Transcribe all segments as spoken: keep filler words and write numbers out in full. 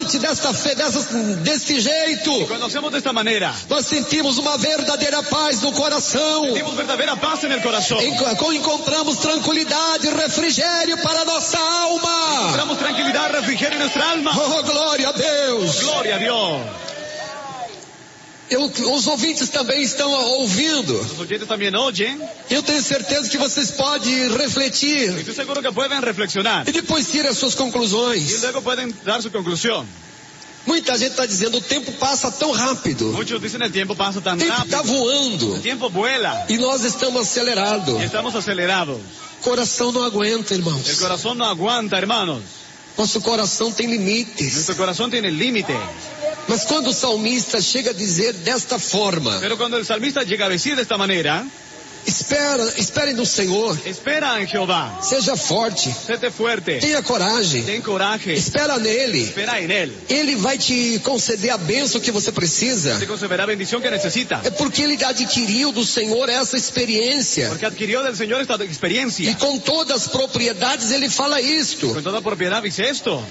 parte desta fé, dessa, deste jeito, Y cuando hacemos de esta manera, nós sentimos uma verdadeira paz no coração. sentimos verdadera paz en el corazón. Enco- Encontramos tranquilidade e refrigério para a nossa alma. Encontramos tranquilidad, refrigerio en nuestra alma. Oh, glória a Deus. Gloria a Dios. Eu, os ouvintes também estão ouvindo. Los oyentes también oyen. Eu tenho certeza que vocês podem refletir Estoy seguro que pueden reflexionar. e depois tirar suas Y conclusões. luego pueden dar su conclusión. Muita gente está dizendo o tempo passa tão rápido. Muchos dicen el tiempo pasa O tan tempo está rápido. voando El tiempo vuela. e nós estamos acelerados. Y estamos acelerados. O coração não aguenta, El irmãos. corazón no aguanta, hermanos. Nosso coração tem limites. Nuestro corazón tiene límite. Mas quando o salmista chega a dizer desta forma, Pero cuando el salmista llega a decir de esta manera, espera, espere no Senhor, espera en Jehová, seja forte, séte fuerte, tenha coragem, ten coraje, espera nele. espera en Él. Ele vai te conceder a bênção que você precisa. Te concederá bendición que necesita. É porque ele adquiriu do Senhor essa experiência. Porque adquirió del Señor esta E experiencia. com todas as propriedades ele fala isto. Con toda propiedad dice esto.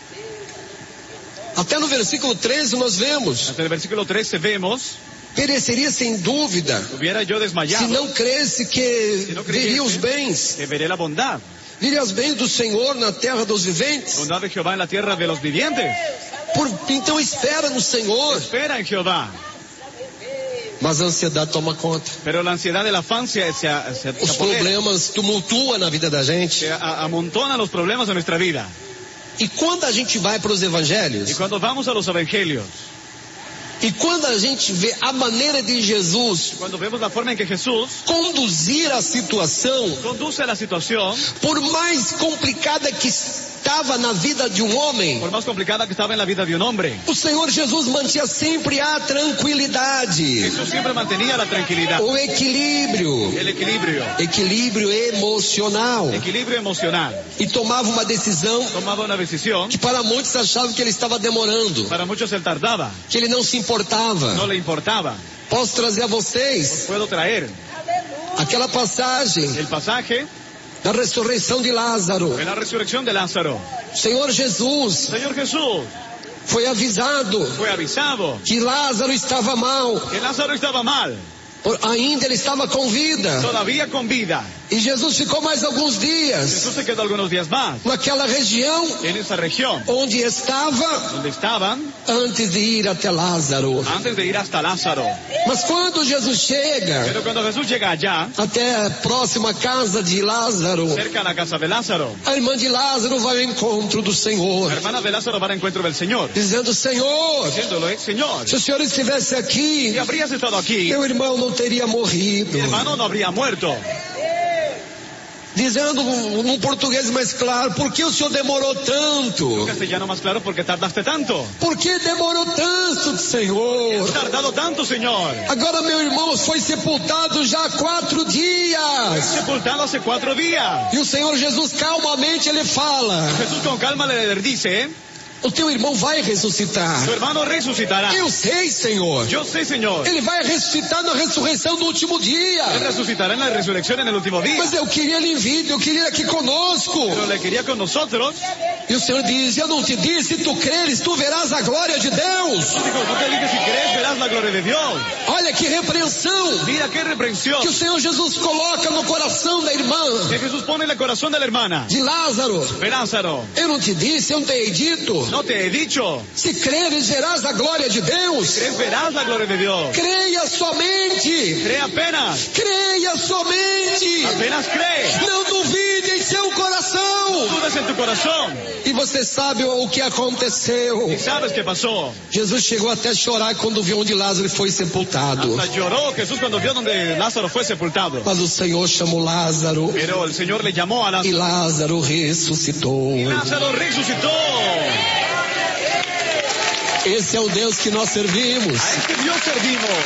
Até no versículo treze nós vemos: Hasta el versículo trece vemos, pereceria sem dúvida, hubiera yo se desmayado, não cresce que Se não veria os creyese, bens, que veré la bondad, viria os bens do Senhor na terra dos viventes. bondad de Jehová en la tierra de los vivientes. Por, então espera no Senhor. Espera en Jehová. Mas a ansiedade toma conta. Pero la ansiedad, el afán se, se, se, Os se apodera, problemas tumultuam na vida da gente. se a- amontonan los problemas de nuestra vida. E quando a gente vai para os Y evangelhos, cuando vamos a los evangelios, e quando a gente vê a maneira de Jesus cuando vemos la forma en que Jesús conduzir a situação, conduce la situación, por mais complicada que estava na vida de um homem, por más complicada que estaba en la vida de un hombre, o Senhor Jesus mantinha sempre a tranquilidade, Jesús siempre mantenía la tranquilidad, o equilíbrio, el equilibrio, equilíbrio emocional, equilibrio emocional. e tomava uma decisão Tomaba una decisión, que para muitos achavam que ele estava demorando, para muchos él tardaba, que ele não se importava. no le importaba. Posso trazer a vocês Puedo traer aquela passagem el pasaje da ressurreição de Lázaro. de la resurrección de Lázaro. O Senhor Jesus Señor Jesús foi avisado fue avisado que Lázaro estava mal, que Lázaro estaba mal, por- ainda ele estava com vida. todavía con vida. E Jesus ficou mais alguns dias Jesús se quedó algunos días más naquela região en esa región onde estava donde estaban antes de ir até Lázaro. antes de ir hasta Lázaro. Mas quando Jesus chega Pero cuando Jesús llega allá, até a próxima casa de Lázaro, cerca a la casa de Lázaro, a irmã de Lázaro vai ao encontro do Senhor, la hermana de Lázaro va al encuentro del Señor, dizendo: Senhor, diciéndole, Señor, se o Senhor estivesse aqui, si habrías estado aquí, meu irmão não teria morrido. mi hermano no habría muerto. Dizendo num português mais claro: por que o Senhor demorou tanto? En castellano más claro, porque tardaste tanto. Por que demorou tanto, Has Senhor? tardado tanto, Señor. Agora meu irmão foi sepultado já há quatro dias. Sepultado hace cuatro días. E o Senhor Jesus calmamente ele fala: Jesús con calma le dice, o teu irmão vai ressuscitar. tu hermano resucitará. Eu sei, Senhor. Yo sé, Señor. Ele vai ressuscitar na ressurreição do último Él dia. resucitará en la resurrección en el último día. Mas eu queria ele em vida, eu queria ele aqui conosco. Pero le quería con nosotros. E o Senhor diz: eu não te disse, se tu creres, tu verás a glória de Deus. Dijo, no te dije si crees verás la gloria de Dios. Olha que repreensão Mira qué reprensión que o Senhor Jesus coloca no coração da irmã que Jesús pone en el corazón de la hermana. de Lázaro. Ve, Lázaro, Eu não te disse, eu não te hei dito. no te he dicho, Se creres, verás a glória de Deus. crees verás la gloria de Dios. Creia somente. Cree apenas, Creia somente. apenas cree. Não duvide em seu coração. Dudas en tu corazón. E você sabe o que aconteceu. Y sabes qué pasó. Jesus chegou até a chorar quando viu onde Lázaro foi sepultado. Hasta lloró Jesús cuando vio donde Lázaro fue sepultado. Mas o Senhor chamou Lázaro Pero el Señor le llamó a e Lázaro. Lázaro ressuscitou. Y Lázaro resucitó. Esse é o Deus que nós servimos. A este Dios servimos.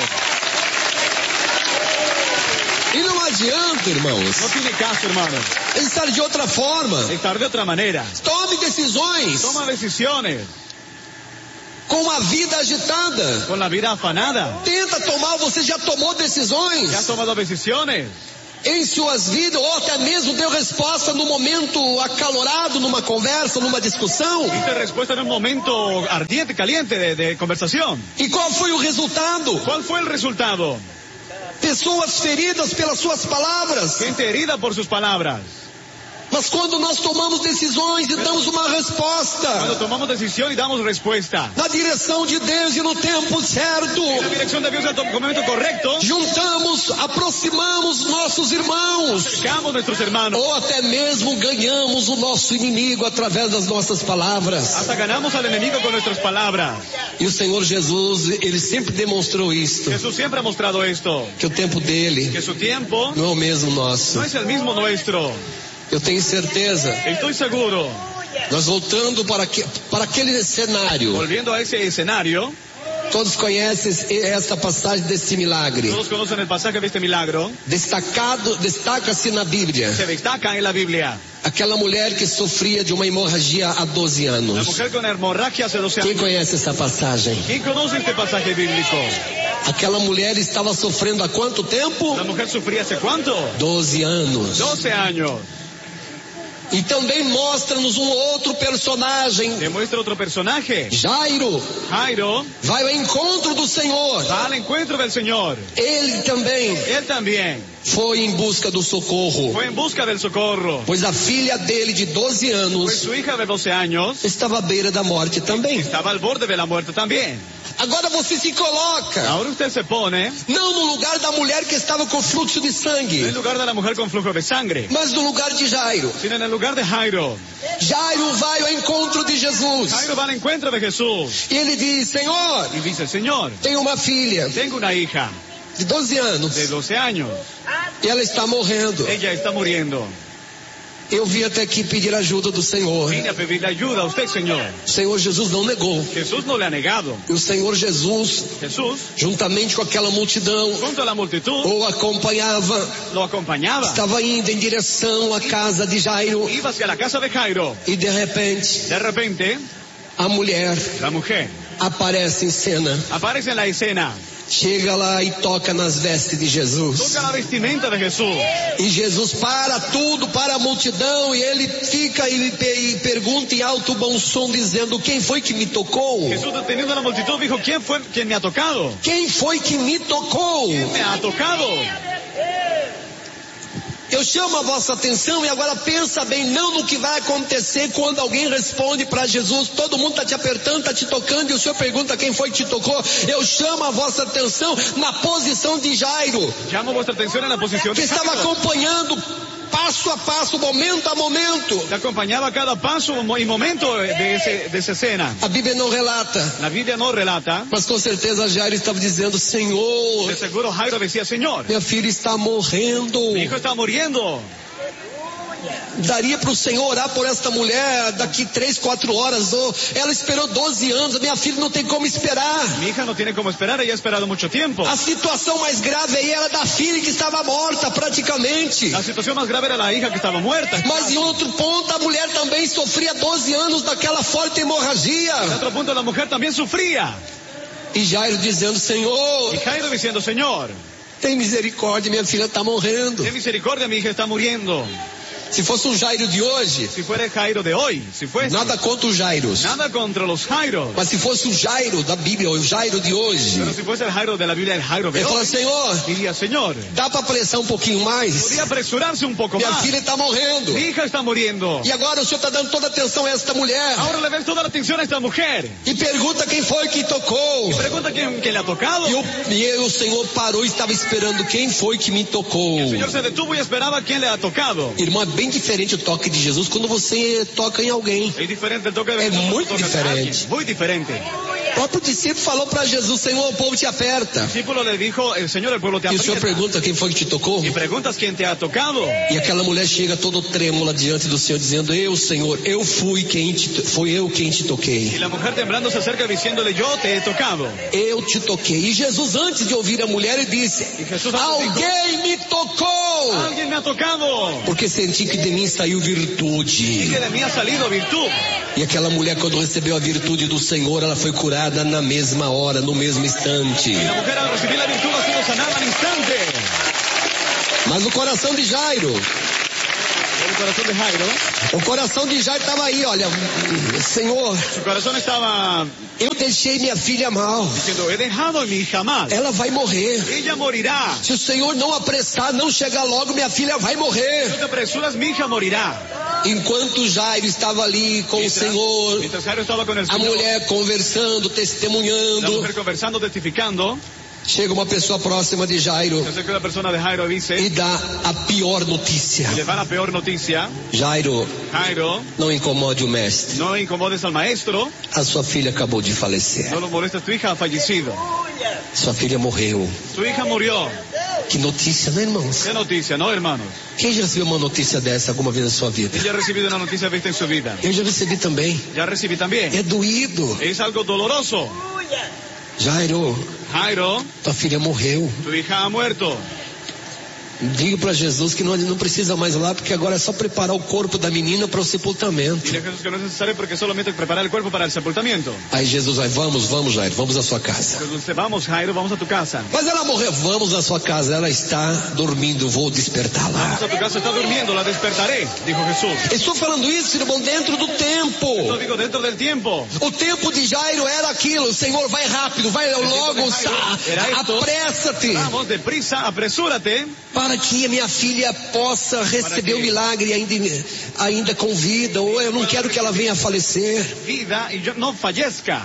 E não adianta, irmãos, No tiene caso, hermano. estar de outra forma. Estar de otra manera. Tome decisões Toma decisiones com a vida agitada. con la vida afanada. Tenta tomar, você já tomou ¿Ya has decisões. tomado decisiones? em suas vidas, ou até mesmo deu resposta no momento acalorado, numa conversa, numa discussão. Diste respuesta en un momento ardiente, caliente de, de conversación. E qual foi o resultado? ¿Cuál fue el resultado? Pessoas feridas pelas suas palavras. Gente herida por sus palabras. Mas quando nós tomamos decisões e damos uma resposta Cuando tomamos decisión y damos respuesta na direção de Deus e no tempo certo, en la dirección de Dios en el momento correcto, juntamos, aproximamos nossos irmãos, acercamos a nuestros hermanos, ou até mesmo ganhamos o nosso inimigo através das nossas palavras. hasta ganamos al enemigo con nuestras palabras. E o Senhor Jesus, ele sempre demonstrou isto, Jesús siempre ha mostrado esto, que o tempo dele que su tiempo não é o mesmo nosso. no es el mismo nuestro. Eu tenho certeza. Estoy seguro, Nós voltando para, que, para aquele cenário, volviendo a ese escenario, todos conhecem esta passagem desse milagre. todos conocen el pasaje de este milagro, Destacado, destaca-se na Bíblia, se destaca en la Biblia. aquela mulher que sofria de uma hemorragia há doze La anos. mujer con hemorragia hace doce Quem años. conhece essa passagem? ¿Quién conoce este pasaje bíblico? Aquela mulher estava sofrendo há quanto tempo? La mujer sufría hace cuánto? doze anos. doce años. E também mostra-nos um outro personagem, Demuestra otro personaje. Jairo, Jairo vai ao encontro do Senhor. va al encuentro del Señor. Ele também Él también foi em busca do socorro, fue en busca del socorro. pois a filha dele de doze Pues anos su hija de doce años estava à beira da morte também. estaba al borde de la muerte también. Agora você se coloca, Ahora usted se pone não no lugar da mulher que estava com fluxo de en sangue, el lugar de la mujer con flujo de sangre, mas no lugar de Jairo. sino en el lugar de Jairo. Jairo vai ao encontro de Jesus. Jairo va al encuentro de Jesús E ele diz: Senhor, y dice, Señor, tenho uma filha tengo una hija de doze anos de doce años. e ela está morrendo. Ella está muriendo. Eu vim até aqui pedir ajuda do Senhor. Vine a pedirle ayuda a usted, Señor. O Senhor Jesus não negou. Jesús no le ha negado. E o Senhor Jesus, Jesús, juntamente com aquela multidão, junto a la multitud, o acompanhava, lo acompañaba. estava indo em direção à casa de Jairo. Iba hacia la casa de Jairo. E de repente, De repente, a mulher la mujer aparece em cena. aparece en la escena. Chega lá e toca nas vestes de Jesus. Toca la vestimenta de Jesús. E Jesus para tudo, para a multidão, e ele fica e, e pergunta em alto bom som, dizendo: quem foi que me tocou? Jesús, deteniendo a la multitud, dijo, ¿quién fue quien me ha tocado? Quem foi que me tocou? ¿Quién me ha tocado? Eu chamo a vossa atenção e agora pensa bem, não no que vai acontecer quando alguém responde para Jesus, todo mundo está te apertando, está te tocando, e o Senhor pergunta quem foi que te tocou. Eu chamo a vossa atenção na posição de Jairo, Llamo vuestra atención en la posición que de estava Jairo. acompanhando passo a passo, momento a momento. Te acompañaba a cada paso y momento de, ese, de esa escena. A Bíblia não relata, La Biblia no relata. mas com certeza Jairo estava dizendo: Senhor, De seguro Jairo decía, Señor, minha filha está morrendo. mi hijo está muriendo. Daria para o Senhor orar por esta mulher daqui três, quatro horas? Ou ela esperou doze anos, a minha filha não tem como esperar. Mi hija no tiene como esperar, ella ha esperado mucho tiempo. A situação mais grave aí era da filha que estava morta praticamente. La situación más grave era la hija que estaba muerta. Mas em outro ponto a mulher também sofria doze anos daquela forte hemorragia. En otro punto la mujer también sufría. E Jairo dizendo: Y Senhor, Jairo diciendo, Señor, tem misericórdia, minha filha está morrendo. ten misericordia, mi hija está muriendo. Se fosse um Jairo de hoje, Si fuera el Jairo de hoy, si fuese. nada contra os Jairos. Nada contra los Jairos. Mas se fosse o Jairo da Bíblia, o Jairo de hoje, Pero si fuese el Jairo de la Biblia, el Jairo de ele fala: hoy, Senhor, diría, Señor, dá para apressar um pouquinho mais? podría apresurarse un poco Minha más. filha está morrendo. Mi hija está muriendo. E agora o Senhor está dando toda a atenção a esta mulher. Ahora le ves toda la atención a esta mujer. E pergunta quem foi que tocou. Pregunta quién, quién le ha tocado. E o, e o Senhor parou e estaba esperando quem foi que me tocou. El Señor se detuvo y esperaba quién le ha tocado. Irmão, é bem diferente o toque de Jesus quando você toca em alguém. Es diferente el toque de Es Jesús muy cuando tocas a diferente. alguien. Muy diferente. O próprio discípulo falou para Jesus: Senhor, o povo te aperta. El discípulo le dijo, el Señor, el pueblo te E o Senhor aprieta. pergunta quem foi que te tocou. Y preguntas quién te ha tocado. E aquela mulher chega toda trêmula diante do Senhor, dizendo: Eu, Senhor, eu fui quem te, foi eu quem te Y toquei. la mujer temblando se acerca diciéndole, yo te he tocado. Eu te toquei. E Jesus, antes de ouvir a mulher, ele disse: Y Jesús dijo, Alguém me tocou, alguien me ha tocado. porque senti que de mim saiu Y virtude. que de mí ha salido virtud. E aquela mulher, quando recebeu a virtude do Senhor, ela foi curada na mesma hora, no mesmo instante. La mujer al recibir la virtud ha sido sanada al instante. Mas o coração de Jairo, El corazón de Jairo, o coração de Jairo estava aí, olha, Senhor, su corazón estaba eu deixei minha filha mal, diciendo, he dejado a mi hija mal. ela vai morrer. Ella morirá. Se o Senhor não apressar, não chegar logo, minha filha vai Si no morrer. te apresuras, mi hija morirá. Enquanto Jairo estava ali com o Mientras, Senhor, mientras Jairo estaba con el a Señor, mulher conversando, la testemunhando, mujer conversando, testificando, chega uma pessoa próxima de Jairo se acerca una persona de Jairo y dice, e dá a pior notícia. y le da la peor noticia, Jairo, Jairo, não incomode o mestre. no incomodes al maestro, A sua filha acabou de falecer. no lo molestes, tu hija ha fallecido. Sua filha morreu. Tu hija murió. Que notícia, né, irmãos? ¿Qué noticia, no, hermanos? Quem já recebeu uma notícia dessa alguma vez na sua vida? Ella ha recibido una noticia vista en su vida. Eu já recebi também. Ya recibí también. É doído. Es algo doloroso. Jairo, Jairo, tua filha morreu. tu hija ha muerto. Diga para Jesus que não, ele não precisa mais lá, porque agora é só preparar o corpo da menina para o sepultamento. Dile a Jesús que no es necesario porque solamente preparar el cuerpo para el sepultamiento. Aí Jesus vai, vamos, vamos, Jairo, vamos à sua casa. Jesús dice, vamos Jairo, vamos a tu casa. Mas ela morreu, vamos à sua casa, ela está dormindo, vou despertá-la. Vamos a tu casa, está durmiendo, la despertaré, dijo Jesús. Estou falando isso, irmão, dentro do tempo. Lo digo dentro del tiempo. O tempo de Jairo era aquilo, Senhor, vai rápido, vai logo, apressa-te, Vamos, deprisa, apresúrate, para que a minha filha possa receber o milagre ainda, ainda com vida, ou eu não quero que ela venha a falecer. vida y yo no fallezca.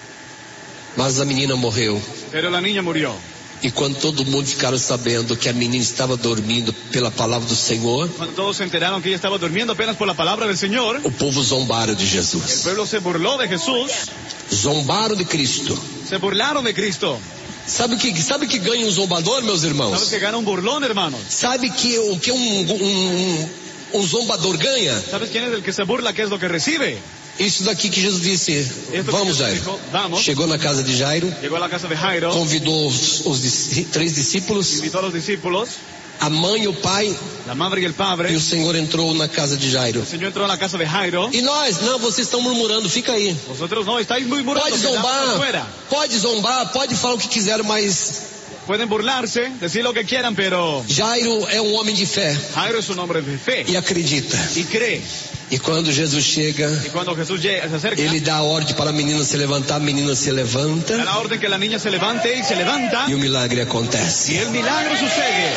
Mas a menina morreu. Pero la niña murió. E quando todo mundo ficaram sabendo que a menina estava dormindo pela palavra do Senhor, Cuando todos se enteraron que ella estaba durmiendo apenas por la palabra del Señor, o povo zombaram de el Jesus. pueblo se burló de Jesús, Zombaram de Cristo. se burlaron de Cristo. Sabe o que, sabe que ganha um zombador, meus ¿Sabes irmãos? que gana un burlón, hermanos? Sabe que o que um, um, um zombador ganha? ¿Sabes quién es el que se burla? ¿Qué es lo que recibe? Isso daqui que Jesus disse, Esto vamos que Jesús Jairo. dijo, vamos. Chegou na casa de Jairo, Llegó a la casa de Jairo, convidou os, os dis- três discípulos, invitó a los discípulos, a mãe, o pai, la madre y el e padre. o Senhor entrou na casa de Jairo. El Señor entró a la casa de Jairo. E nós, não, vocês estão murmurando, fica aí. Vosotros no, estáis muy murmurando. Pode quedad zombar, afuera. pode zombar, pode falar o que quiser, mas Pueden burlarse, decir lo que quieran, pero Jairo é um homem de fé Jairo es un hombre de fe e acredita. y cree. E quando Jesus chega, Y cuando Jesús llega, se acerca, ele dá a ordem para a menina se levantar, a menina se da levanta la orden que la niña se levante y se levanta e o milagre y acontece. el milagro sucede.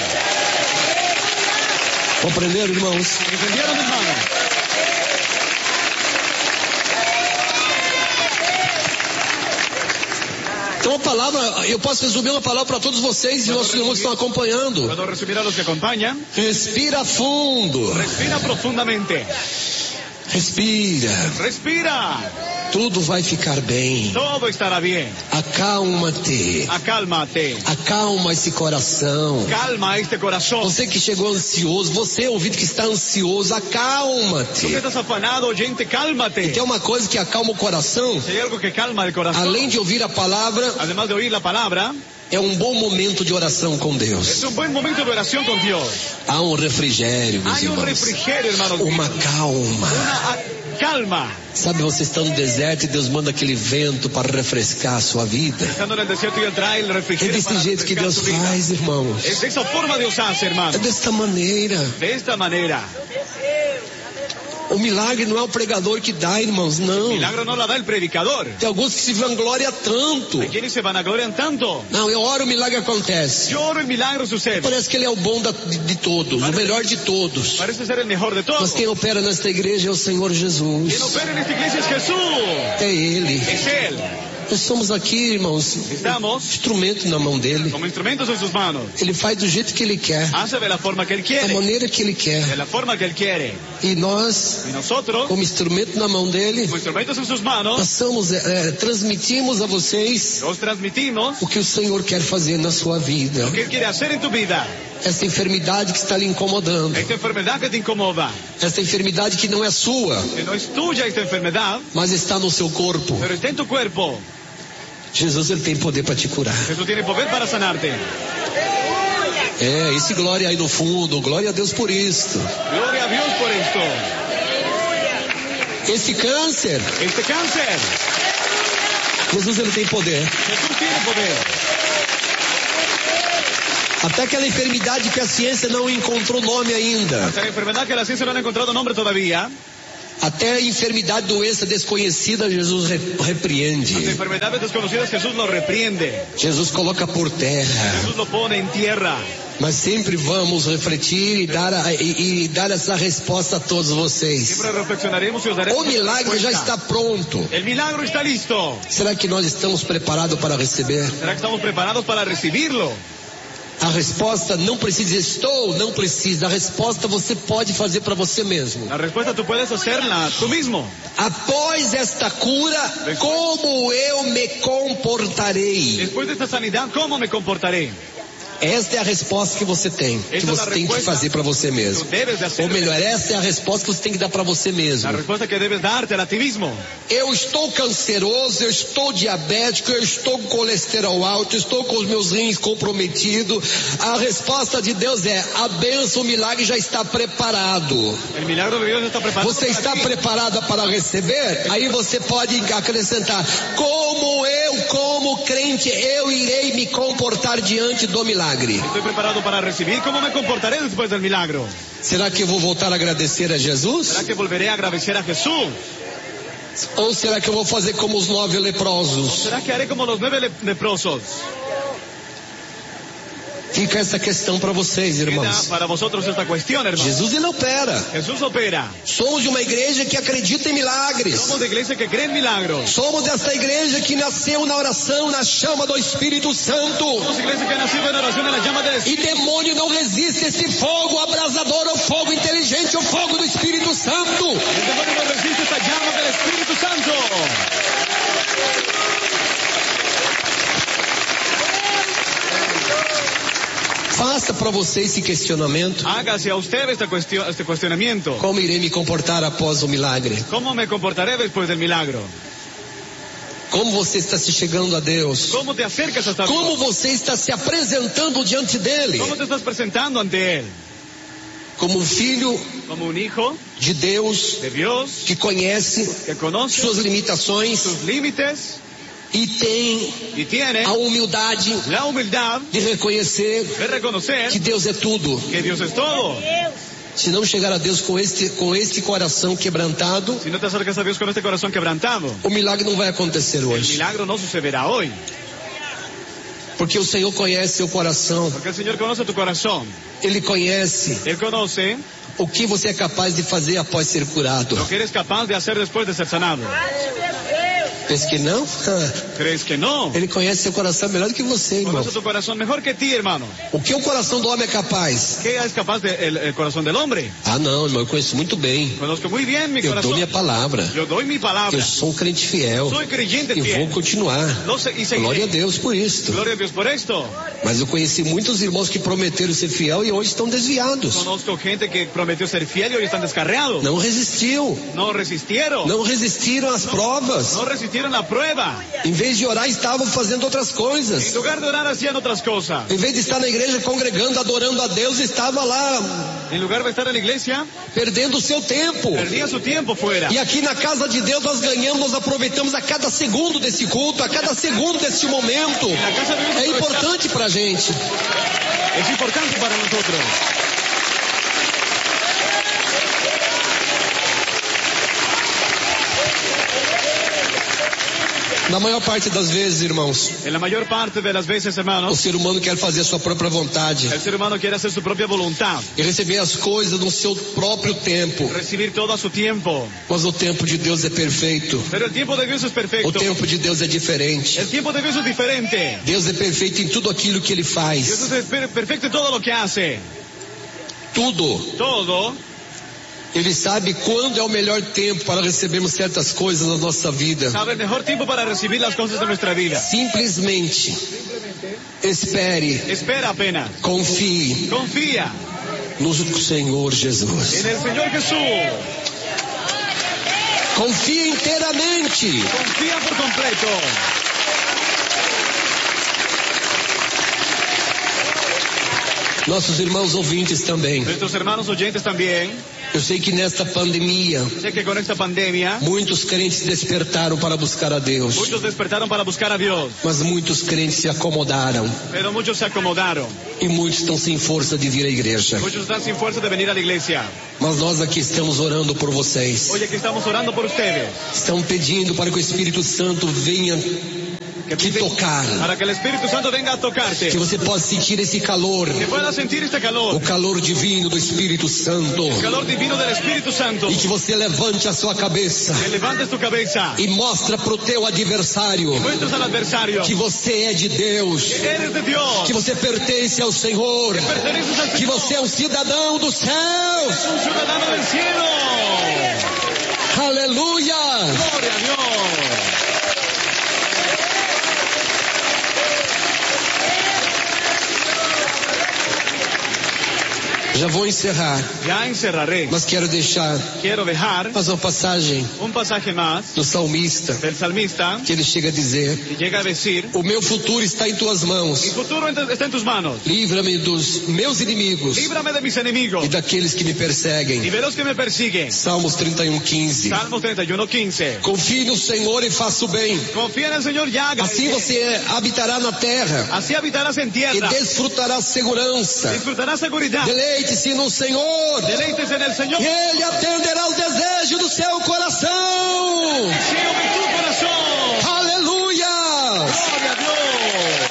Compreenderam, irmãos? ¿Entendieron, hermano? Então a palavra, eu posso resumir uma palavra para todos vocês e nossos irmãos que estão acompanhando. Puedo resumir a los que acompañan. Respira fundo. Respira profundamente. Respira. Respira. Tudo vai ficar bem. Todo estará bien. Acalma-te. Acálmate. Acalma esse coração. Calma este corazón. Você que chegou ansioso, você ouvido que está ansioso, Tú que acalma-te. estás afanado, oyente, cálmate. Tem uma coisa que acalma o coração, Si hay algo que calma el corazón, além de ouvir a palavra, además de oír la palabra, é um bom momento de oração com es Deus. un buen momento de oración con Dios. Há um refrigério, meus Hay un irmãos. refrigerio, hermanos. Uma míos. calma. Una a- calma. Sabe, você está no deserto e Deus manda aquele vento para refrescar a sua vida. Estando en el desierto y Él trae el É refrigerio desse para jeito que refrescar Deus tu vida. faz, irmãos. Es de esa forma Dios hace, É hermano. desta maneira. De esta manera. O milagre não é o pregador que dá, irmãos, não. Milagro no la da el predicador. Tem alguns que se vangloriam tanto. Hay quienes se vanaglorian tanto. Não, eu oro, o milagre acontece. Yo oro, el milagro sucede. Parece que ele é o bom da- de, de todos, o melhor de todos. Parece ser el mejor de todos. Mas quem opera nesta igreja é o Senhor Jesus. Quien opera en esta iglesia es Jesús. É Ele. Es Él. Nós somos aqui, irmãos, Estamos instrumento na mão dele. como instrumentos en sus manos. Ele faz do jeito que ele quer, Hace de la forma que Él da quiere. maneira que ele quer. De la forma que Él quiere. E nós, Y nosotros, como instrumento na mão dele, como instrumentos en sus manos, passamos, é, transmitimos a vocês los transmitimos o que o Senhor quer fazer na sua vida. lo que Él quiere hacer en tu vida. Essa enfermidade que está lhe incomodando, Esta enfermedad que te incomoda, essa enfermidade que não é sua, que no es tuya esta enfermedad, mas está no seu corpo. pero está en tu cuerpo. Jesus, ele tem poder para te curar. Jesús tiene poder para sanarte. É, esse glória aí no fundo, glória a Deus por isso. Gloria a Dios por esto. Esse câncer, Este cáncer, Jesus ele tem poder. Jesús tiene poder. Até aquela enfermidade que a ciência não encontrou nome ainda. Hasta la enfermedad que la ciencia no ha encontrado nombre todavía. Até a enfermidade, doença desconhecida, Jesus repreende. Las enfermedades desconocidas, Jesús lo reprende. Jesus coloca por terra. Jesús lo pone en tierra. Mas sempre vamos refletir e dar, a, e, e dar essa resposta a todos vocês. Siempre reflexionaremos y os daremos O milagre já está pronto. El milagro está listo. Será que nós estamos preparados para receber? ¿Será que estamos preparados para recibirlo? A resposta não precisa, estou, não precisa. A resposta você pode fazer para você mesmo. La respuesta tú puedes hacerla tú mismo. Após esta cura, como eu me comportarei? Después de esta sanidad, ¿cómo me comportaré? Esta é a resposta que você tem, que você tem que fazer para você mesmo. Ou melhor, essa é a resposta que você tem que dar para você mesmo. A resposta que debes darte a ti mismo. Eu estou canceroso, eu estou diabético, eu estou com colesterol alto, eu estou com os meus rins comprometidos. A resposta de Deus é: a bênção, o milagre já está preparado. El milagro de Dios está preparado. Você está preparada para receber? Aí você pode acrescentar: como eu, como crente, eu irei me comportar diante do milagre. Estoy preparado para recibir. ¿Cómo me comportaré después del milagro? Será que eu vou voltar a agradecer a Jesus? ¿Será que volveré a agradecer a Jesús? Ou será que eu vou fazer como os nove leprosos? ¿Será que haré como los nueve le- leprosos? Fica essa questão para vocês, Queda irmãos. para vosotros esta cuestión, hermano. Jesus ele opera. Jesús opera. Somos de uma igreja que acredita em milagres. Somos de iglesia que cree en milagros. Somos dessa igreja que nasceu na oração, na chama do Espírito Santo. Somos iglesia que ha nacido en oración en la llama del E Espíritu. demônio não resiste esse fogo abrasador, o fogo inteligente, o fogo do Espírito Santo. El demonio no resiste esta llama del Espíritu Santo. Faça para você esse questionamento. Hágase a usted esta cuestión, este cuestionamiento. Como irei me comportar após o milagre? ¿Cómo me comportaré después del milagro? Como você está se chegando a Deus? ¿Cómo te acercas hasta Como Dios? você está se apresentando diante dele? ¿Cómo te estás presentando ante Él? Como um filho Como un hijo de Deus de Dios que conhece que conoce suas limitações sus límites e tem y tiene a humildade la humildad de reconhecer de reconocer que Deus é tudo. que Dios es todo. Se não chegar a Deus com este, com este coração quebrantado, Si no te acercas a Dios con este corazón quebrantado, o milagre não vai acontecer el hoje. milagro no sucederá hoy. Porque o Senhor conhece seu coração. Porque el Señor conoce tu corazón. Ele conhece Él conoce o que você é capaz de fazer após ser curado. lo que eres capaz de hacer después de ser sanado. Pensa que não? ¿Crees que no? Ele conhece seu coração melhor do que você, irmão. Conoce tu corazón mejor que ti, hermano. O que o coração do homem é capaz? ¿Qué es capaz del de el, el corazón del hombre? Ah, não, irmão, eu conheço muito bem. Conozco muy bien mi Eu dou corazón. minha palavra. Yo doy mi palabra. Eu sou um crente fiel. Soy creyente E vou fiel. continuar. Lo sé y Glória a seguiré. Deus por isto. Gloria a Dios por esto. Mas eu conheci muitos irmãos que prometeram ser fiel e hoje estão desviados. Conozco gente que prometió ser fiel y hoy están descarriados. Não resistiu. No resistieron. Não resistiram às provas. No resistieron la prueba. Em vez de orar, estavam fazendo outras En coisas. lugar de orar hacían otras cosas. Em vez de estar na igreja congregando, adorando a Deus, estava lá En lugar de estar en la iglesia, perdendo o seu tempo. perdía su tiempo fuera. E aqui na casa de Deus nós ganhamos, nós aproveitamos a cada segundo desse culto, a cada segundo desse momento. En la casa de Dios É importante pra gente. es importante para nosotros. Na maior parte das vezes, irmãos, En la mayor parte de las veces, o hermanos, ser humano quer fazer a sua própria vontade el ser humano quiere hacer su propia voluntad, e receber as coisas no seu próprio tempo. recibir todo a su tiempo. Mas o tempo de Deus é perfeito. Pero el tiempo de Dios es O perfecto. tempo de Deus é diferente. El tiempo de Dios es diferente. Deus é perfeito em tudo aquilo que Ele Dios faz. es per- perfecto en todo lo que hace. Tudo. Todo. Ele sabe quando é o melhor tempo para recebermos certas coisas na nossa vida. Sabe el mejor tiempo para recibir las cosas de nuestra vida. Simplesmente espere, Espera apenas. confie Confía no Senhor Jesus. en el Señor Jesús. Confie inteiramente. Confía por completo. Nossos irmãos ouvintes também. Nuestros hermanos oyentes también. Eu sei que nesta pandemia, Sé que con esta pandemia, muitos crentes despertaram para buscar a Deus, muchos despertaron para buscar a Dios, mas muitos crentes se acomodaram pero muchos se acomodaron. e muitos estão sem força de vir à igreja. Muchos están sin fuerza de venir a la iglesia. Mas nós aqui estamos orando por vocês. Hoy aquí estamos orando por ustedes. Estão pedindo para que o Espírito Santo venha te tocar, Para que el Espíritu Santo venga a tocarte. que você possa sentir esse calor, Que puedas sentir este o calor. calor divino do Espírito Santo, El calor divino del Espíritu Santo. e que você levante a sua cabeça Que levantes tu cabeza. e mostra pro teu adversário Muestras al adversario. que você é de Deus, Que eres de Dios. que você pertence ao Senhor, Perteneces al que Señor. você é um cidadão dos céus. Eres un ciudadano del cielo. Aleluia! Gloria a Dios. Já vou encerrar, Ya encerraré. mas quero deixar Quiero dejar mais uma passagem un pasaje más do salmista, del salmista que ele chega a dizer: que llega a decir: o meu futuro está em tuas mi mãos, futuro está en tus manos. livra-me dos meus inimigos Líbrame de mis enemigos e daqueles que me y perseguem. de los que me persiguen. Salmos trinta e um, quinze. Salmos treinta y uno, quince. Confie no Senhor e faça o bem, Confía en el Señor y haga el assim bien. você habitará na terra Así habitarás en e tierra. desfrutará segurança. Disfrutarás seguridad. Deleite-se no Senhor Deleites en el Señor. e Ele atenderá os desejos do seu coração. Deseo de tu corazón. Aleluia! Gloria a Dios.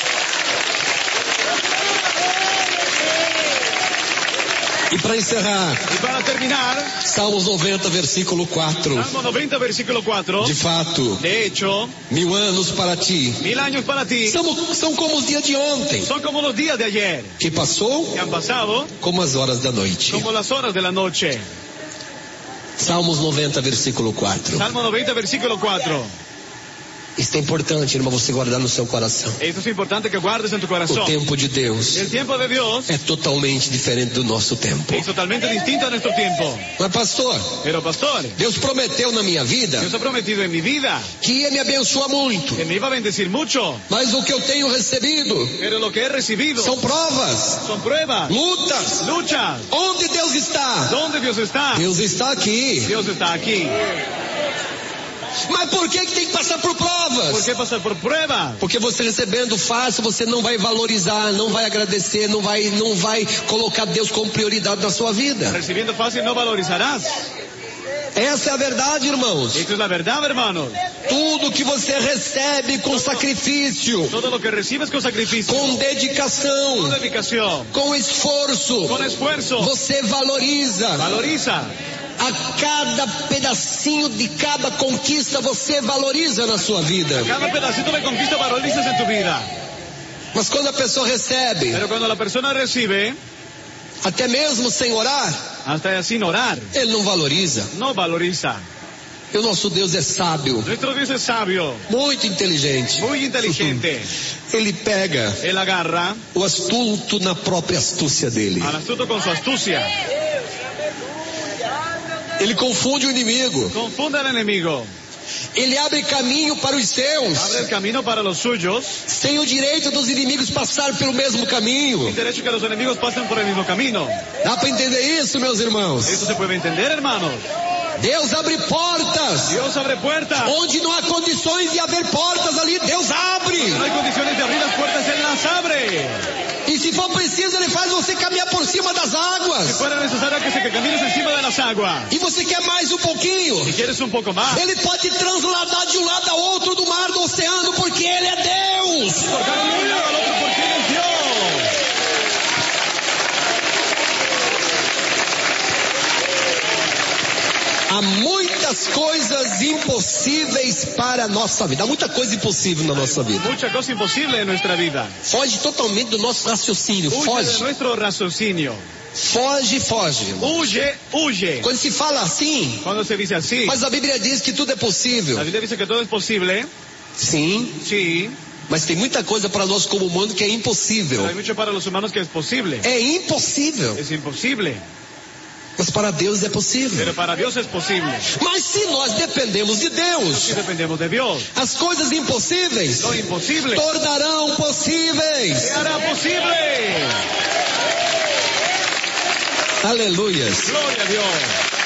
E para encerrar, Y para terminar, Salmos noventa, versículo quatro. Salmo noventa, versículo cuatro. De fato, De hecho, mil anos para ti mil años para ti são, são como os dias de ontem, son como los días de ayer, que passou que han pasado como as horas da noite. como las horas de la noche. Salmos noventa, versículo quatro. Salmo noventa, versículo cuatro. Isso é importante, irmão, você guardar no seu coração. Esto es importante que guardes en tu O corazón. tempo de Deus El tiempo de Dios é totalmente diferente do nosso tempo. es totalmente distinto a nuestro tiempo. Mas pastor, Pero pastor, Deus prometeu na minha vida Dios ha prometido en mi vida que ia me abençoar muito. que me iba a bendecir mucho, Mas o que eu tenho recebido pero lo que he recibido são provas, son pruebas, lutas. luchas. Onde Deus está? ¿Dónde Dios está? Deus está aqui. Dios está aquí. Mas por que que tem que passar por ¿Por provas? qué pasar por pruebas? Porque você recebendo fácil, você não vai valorizar, não vai agradecer, não vai, não vai colocar Deus como prioridade na sua vida. Recibiendo fácil no valorizarás. Essa é a verdade, irmãos. Esto es la verdad, hermanos. Tudo que você recebe com sacrifício, Todo lo que recibes con sacrificio, com con dedicação, dedicación, com esforço, con esfuerzo, você valoriza. valoriza. A cada pedacinho de cada conquista você valoriza na sua vida. Cada pedacito de conquista valorizas en tu vida. Mas quando a pessoa recebe, Pero cuando la persona recibe, até mesmo sem orar, hasta sin orar, ele não valoriza. no valoriza. E o nosso Deus é sábio, Nuestro Dios es sabio, muito inteligente. muy inteligente. Ele pega Él agarra o astuto na própria astúcia dele. al astuto con su astucia. Ele confunde o inimigo. Confunde al enemigo. Ele abre caminho para os seus, Abre el camino para los suyos. sem o direito dos inimigos passar pelo mesmo caminho. Sin derecho que los enemigos pasen por el mismo camino. Dá para entender isso, meus irmãos? Esto se puede entender, hermanos. Deus abre portas. Dios abre puertas. Onde não há condições de haver portas ali, Deus abre. No hay condiciones de abrir las puertas, Él las abre. E se for preciso, Ele faz você caminhar por cima das Si águas. fuera necesario que se que camines encima de las aguas. E você quer mais um pouquinho? Si quieres un poco más, Ele pode te transladar de um lado a outro do mar, do oceano, porque Ele é Deus. tocar de un lado al otro porque Él es Dios. Há muitas coisas impossíveis para a nossa vida. Há muita coisa impossível na nossa vida. Mucha cosa imposible en nuestra vida. Foge totalmente do nosso raciocínio. Huye de Foge. nuestro raciocinio. Foge, foge. Huye, huye. Quando se fala assim, Cuando se dice así, mas a Bíblia diz que tudo é possível. la Biblia dice que todo es posible. Sim, Sí, mas tem muita coisa para nós como humano que é pero impossível. hay mucho para los humanos que es posible. É impossível. Es imposible. Mas para Deus é possível. Pero para Dios es posible. Mas se nós dependemos de Deus, Si dependemos de Dios, as coisas impossíveis lo imposible tornarão possíveis. se hará posible. Aleluias. Gloria a Dios.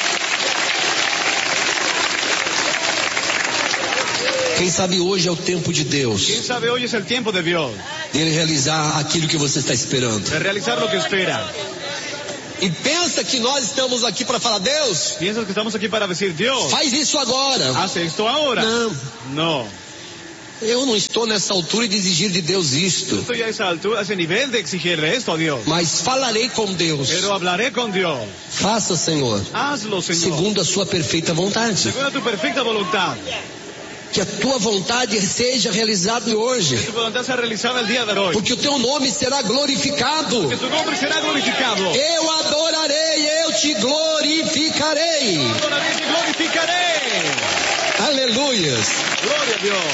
Quem sabe hoje é o tempo de Deus, ¿Quién sabe hoy es el tiempo de Dios? dele realizar aquilo que você está esperando. De realizar lo que espera. E pensa que nós estamos aqui para falar, Deus, ¿Piensas que estamos aquí para decir, Dios, faz isso agora. hace esto ahora? Não, No. eu não estou nessa altura de exigir de Deus isto, Estoy a esa altura, a ese nivel de exigirle esto a Dios. mas falarei com Deus. Pero hablaré con Dios. Faça, Senhor, Hazlo, Señor. segundo a sua perfeita vontade. Según tu perfecta voluntad. Que a tua vontade seja realizada hoje, Que tu voluntad sea realizada el día de hoy. porque o teu nome será glorificado. Que tu nombre será glorificado. Eu adorarei, eu te glorificarei. Adoraré y te glorificaré. Aleluias. Gloria a Dios.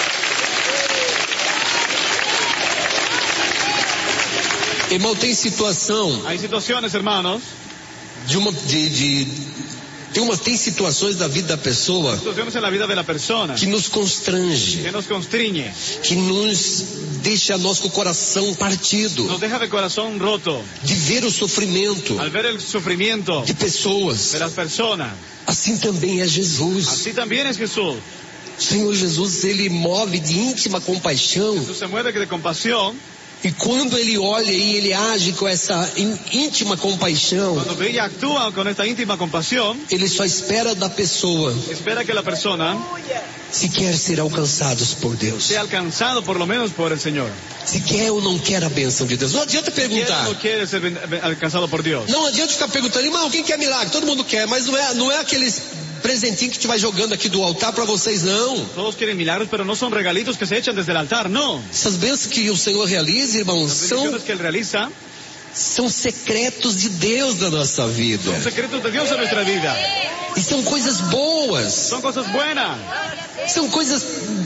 Irmão, tem situação Hay situaciones, hermanos, de uma de, de tem umas tem situações da vida da pessoa situaciones en la vida de la persona que nos constrange, que nos constriñe, que nos deixa nós com o coração partido, nos deja de corazón roto de ver o sofrimento al ver el sufrimiento de pessoas. de las personas. Assim também é Jesus. Así también es Jesús. O Senhor Jesus, ele move de íntima compaixão. Jesús se mueve de compasión. E quando ele olha e ele age com essa in- íntima compaixão, Cuando ella actúa con esta íntima compasión, ele só espera da pessoa espera que la persona se quer ser alcançados por Deus. sea alcanzado por lo menos por el Señor. Se quer ou não quer a bênção de Deus. Não adianta ¿Quién perguntar. no quiere ser ben- ben- alcanzado por Dios? Não adianta ficar perguntando, irmão, quem quer milagre? Todo mundo quer, mas não é, não é aqueles presentinhos que te vai jogando aqui do altar para vocês, não. Todos quieren milagros, pero no son regalitos que se echan desde el altar, no. Essas bênçãos que o Senhor realiza, irmãos, Las são, bendiciones que Él realiza são secretos de Deus na nossa vida. son secretos de Dios en nuestra vida. E são coisas boas. Son cosas buenas, São coisas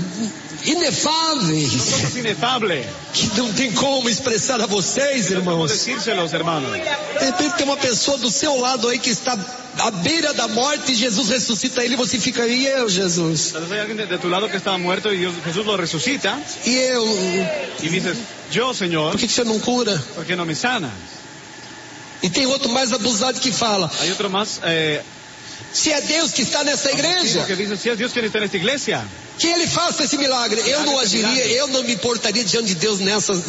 inefáveis, son cosas inefables. que não tem como expressar a vocês, ¿Cómo irmãos. decírselos, hermanos? De repente tem uma pessoa do seu lado aí que está à beira da morte e Jesus ressuscita ele e você fica, e eu, Jesus? Tal vez hay alguien de, de tu lado que estaba muerto y Dios- Jesús lo resucita E eu? y dices, yo, Señor, Por que que você não cura? ¿por qué no me sana? E tem outro mais abusado que fala, Hay otro más, eh, se é Deus que está nessa igreja, que dice, si es Dios quien está en esta iglesia, que ele faça esse milagre. Eu não agiria, eu não me portaria diante de Deus nessas,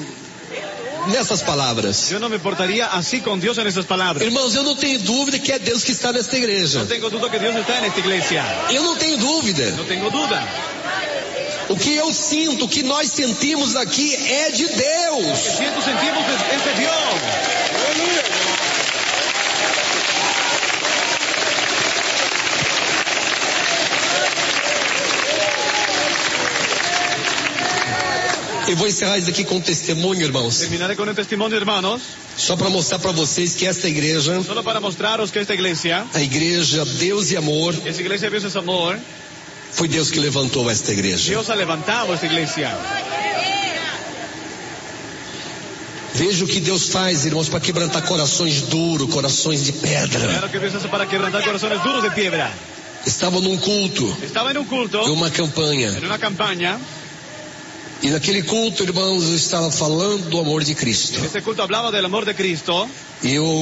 nessas palavras. yo no me portaría así con Dios en esas palabras. Irmãos, eu não tenho dúvida que é Deus que está nesta igreja. No tengo duda que Dios está en esta iglesia. Eu não tenho dúvida. No tengo duda. O que eu sinto, o que nós sentimos aqui é de Deus. Que siento sentimos es, es de Dios. Eu vou encerrar isso aqui com um testemunho, irmãos, Terminaré con un testimonio, hermanos, só para mostrar para vocês que esta igreja, solo para mostraros que esta iglesia, a igreja Deus e Amor, esa iglesia Dios es amor, foi Deus que levantou esta igreja. Dios ha levantado esta iglesia. Veja o que Deus faz, irmãos, para quebrantar corações duros, corações de pedra. Claro que Dios hace para quebrantar corazones duros de piedra. Estava num culto, Estaba en un culto, em uma campanha, en una campaña, e naquele culto, irmãos, eu estava falando do amor de Cristo. en este culto hablaba del amor de Cristo, E eu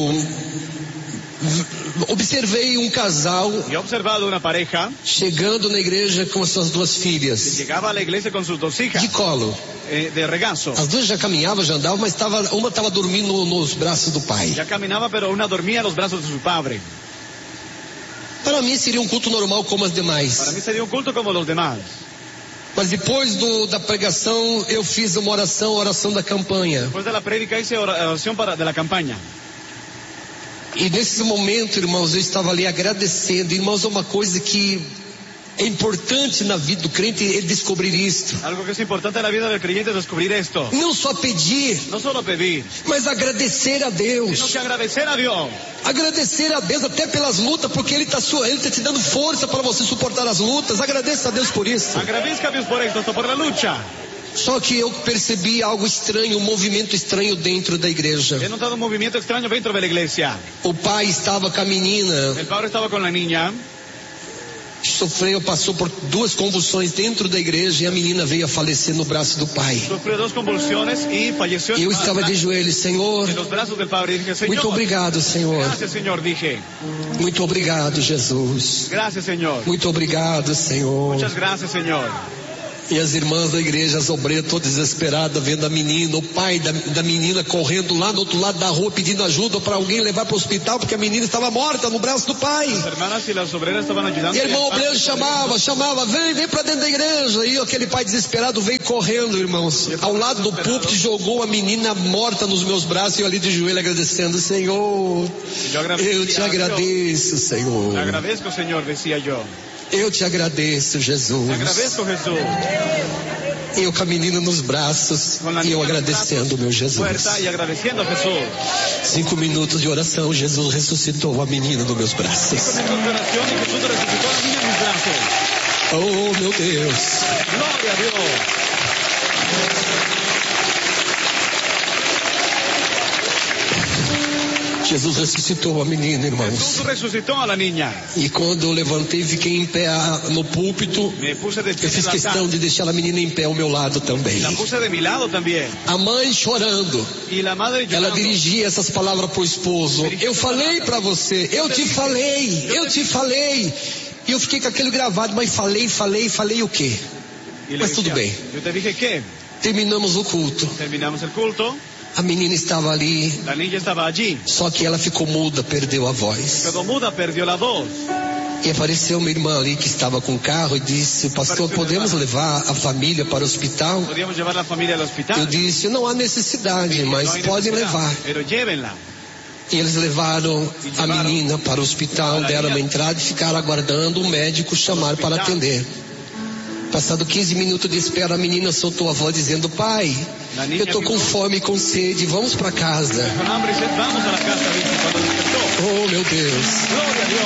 observei um casal y he observado una pareja chegando na igreja com as suas duas filhas, llegaba a la iglesia con sus dos hijas, de colo. eh, de regazo. As duas já caminhavam, já andavam, mas tava, uma estava dormindo nos braços do pai. Ya caminaba, pero una dormía en los brazos de su padre. Para mim seria um culto normal como as Para demais. mí sería un culto como los demás. Mas depois do, da pregação, eu fiz uma oração, a oração da campanha. Después de la prédica hice oración para, de la campaña. E nesse momento, irmãos, eu estava ali agradecendo. Irmãos, é uma coisa que é importante na vida do crente, ele descobrir isto. Algo que es importante en la vida del creyente es descubrir esto. Não só pedir, No solo pedir, mas agradecer a sino Deus. que agradecer a Dios. Agradecer a Deus até pelas lutas, porque Ele está ele tá te dando força para você suportar as lutas. Agradeça a Deus por isso. Agradezca a Dios por esto, hasta por la lucha. Só que eu percebi algo estranho, um movimento estranho dentro da igreja. He notado un movimiento extraño dentro de la iglesia. O pai estava com a menina El padre estaba con la niña sofreu, passou por duas convulsões dentro da igreja e a menina veio a falecer no braço do pai. Sufrió dos convulsiones y falleció Eu estava de joelhos, Senhor, en los brazos del Padre. Y dije, Señor, muito obrigado, Senhor. gracias, Señor, dije. Muito obrigado, Jesus. Gracias, Señor. Muito obrigado, Senhor. Muchas gracias, Señor. E as irmãs da igreja, as obreiras, todas desesperadas, vendo a menina, o pai da, da menina correndo lá do outro lado da rua, pedindo ajuda para alguém levar para o hospital, porque a menina estava morta no braço do pai. Las hermanas y las obreras estaban ayudando. E o irmão obreiro chamava, chamava, vem, vem para dentro da igreja. E aquele pai desesperado veio correndo, irmãos, ao lado do púlpito, jogou a menina morta nos meus braços e eu ali de joelho agradecendo, Senhor, eu te agradeço, Senhor. Te agradezco, Señor, decía yo. Eu te agradeço, Jesus. Te agradezco, Jesús. Eu com a menina nos braços e eu agradecendo, meu Jesus. Fuerza y agradeciendo a Jesús. Cinco minutos de oração, Jesus ressuscitou a menina nos meus braços. Cinco minutos de oración y Jesús resucitó a la niña en mis brazos. Oh, meu Deus. Gloria a Dios. Jesus ressuscitou a menina, irmãos. Jesús resucitó a la niña. E quando eu levantei e fiquei em pé no púlpito, Me puse de pie eu fiz en el altar. questão de deixar a menina em pé ao meu lado também. La puse de mi lado también. A mãe chorando, Y la madre ela llorando. dirigia essas palavras pro esposo. Eu falei para você, eu te falei, eu te falei. E eu fiquei com aquele gravado, mas falei, falei, falei o quê? Y le Mas tudo decía, bem. Yo te dije que Terminamos o culto. terminamos el culto. A menina estava ali, La niña estaba allí. só que ela ficou muda, perdeu a voz. Quedó muda, perdió la voz. E apareceu uma irmã ali que estava com o carro e disse, pastor, podemos levar a família para o hospital? Podíamos llevar la familia al hospital. Eu disse, não há necessidade, No mas hay podem necesidad, levar. Pero llévenla. E eles levaram a menina para o hospital, deram uma entrada e ficaram aguardando o médico chamar para atender. Passado quinze minutos de espera, a menina soltou a voz dizendo, pai, eu estou com fome e com sede, vamos para casa. Con hambre y sed, vamos a la casa, dice, cuando despertó. Oh, meu Deus. Gloria a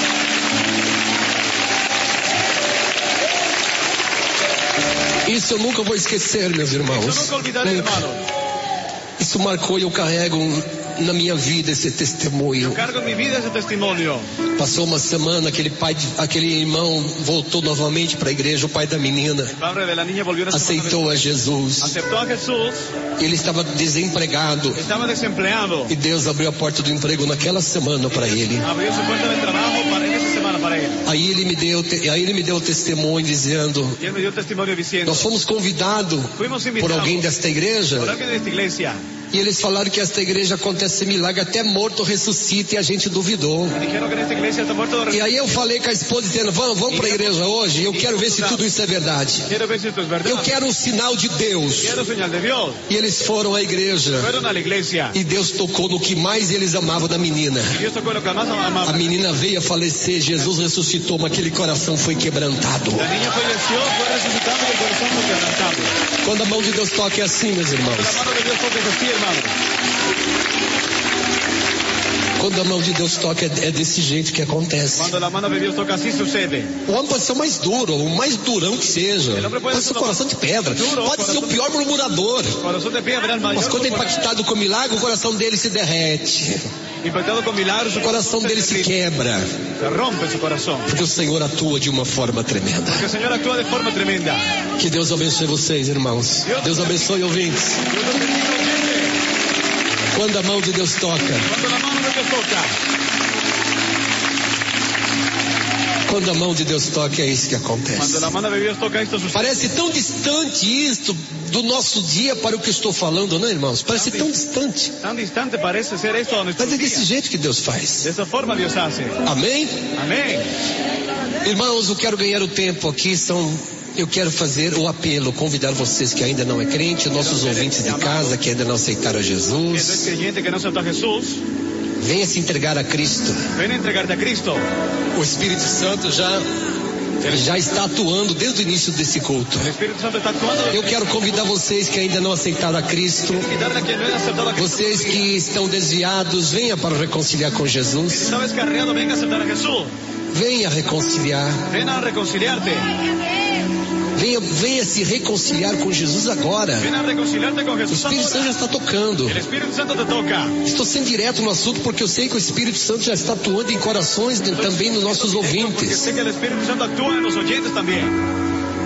Dios. Isso eu nunca vou esquecer, meus irmãos. Yo nunca olvidaré, Nunca. hermano. Isso marcou e eu carrego na minha vida esse testemunho. Yo cargo en mi vida ese testimonio. Passou uma semana, aquele pai, aquele irmão voltou novamente para a igreja, o pai da menina El padre de la niña volvió a aceitou a Jesus. Aceptó a Jesús. Ele estava desempregado Estaba desempleado. e Deus abriu a porta do emprego naquela semana para ele. Abrió su puerta de trabajo para en esa semana para él. Aí ele me deu, te- aí ele me deu o testemunho dizendo: Y él me dio testimonio diciendo, nós fomos convidados fuimos por invitados alguém desta igreja por alguien de esta iglesia. e eles falaram que esta igreja acontece milagre, até morto ressuscita, e a gente duvidou. Y dijeron que en esta iglesia está muerto de E aí eu falei com a esposa dizendo: vamos, vamos para a igreja hoje, eu quero ver se tudo isso é verdade. Quiero ver si esto es verdad. Eu quero um sinal de Deus. Quiero señal de Dios. E eles foram à igreja Fueron a la iglesia. e Deus tocou no que mais eles amavam da menina. Y Dios tocó lo que más A amaba. menina veio a falecer, Jesus ressuscitou, mas aquele coração foi quebrantado. La niña falleció, fue resucitada y el corazón fue quebrantado. Quando a mão de Deus toca é assim, meus irmãos. La mano de Dios toca así, hermano. Quando a mão de Deus toca é, é desse jeito que acontece. Cuando la mano de Dios toca así sucede. O homem pode ser o mais duro, o mais durão que seja. Pode ser um coração de pedra. Pode ser o pior murmurador. Corazón de piedra, el Mas mayor. quando é impactado com o milagre, o coração dele se derrete. Impactado con milagros, su O coração dele se quebra. se rompe su corazón. Porque o Senhor atua de uma forma tremenda. Porque el Señor actúa de forma tremenda. Que Deus abençoe vocês, irmãos. Deus abençoe ouvintes. Dios los bendiga, oyente. Quando a mão de Deus toca, Cuando la mano de Dios toca, quando a mão de Deus toca, é isso que acontece. cuando la mano de Dios toca, esto sucede. Parece tão distante isto do nosso dia para o que eu estou falando, não, irmãos? Parece tão distante. Tan distante parece ser esto a nuestro Mas é desse día. jeito que Deus faz. De esa forma Dios hace. Amém? Amén. Irmãos, eu quero ganhar o tempo aqui, são... Eu quero fazer o apelo, convidar vocês que ainda não é crente, nossos ouvintes de casa que ainda não aceitaram a Que no es Jesus, creyente, que no acepta a Jesús, venha se entregar a Cristo. ven a entregarte a Cristo. O Espírito Santo já, já está atuando desde o início desse culto. El Espíritu Santo está actuando. Eu quero convidar vocês que ainda não aceitaram a Cristo, Quitarle a quien no ha aceptado a Cristo. vocês que estão desviados, venha para reconciliar com Jesus. Si sabes carreado, venga a aceptar a Jesús. Venha reconciliar. Ven a reconciliarte. Venha, venha se reconciliar com Jesus agora. Ven a reconciliarte con O Jesús Espírito Santo já ahora. está tocando. El Espíritu Santo te toca. Estou sendo direto no assunto porque eu sei que o Espírito Santo já está atuando em corações de, também nos nossos Porque ouvintes. sé que el Espíritu Santo actúa en los oyentes también.